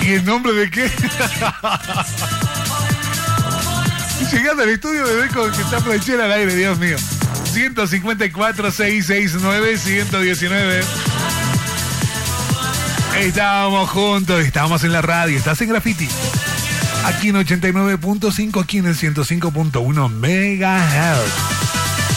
¿Y el nombre de qué? Llegando al estudio me ve con que está Franchella al aire, Dios mío. 154-669-119. Estábamos juntos, estábamos en la radio, estás en Graffiti. Aquí en 89.5, aquí en el 105.1 MHz.